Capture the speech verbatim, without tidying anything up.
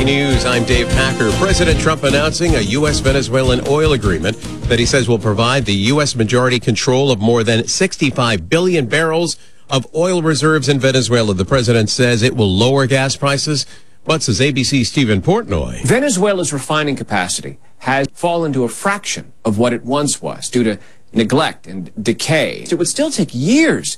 Breaking news, I'm Dave Packer. President Trump announcing a U S Venezuelan oil agreement that he says will provide the U S majority control of more than sixty-five billion barrels of oil reserves in Venezuela. The president says it will lower gas prices. But, says A B C's Stephen Portnoy, Venezuela's refining capacity has fallen to a fraction of what it once was due to neglect and decay. It would still take years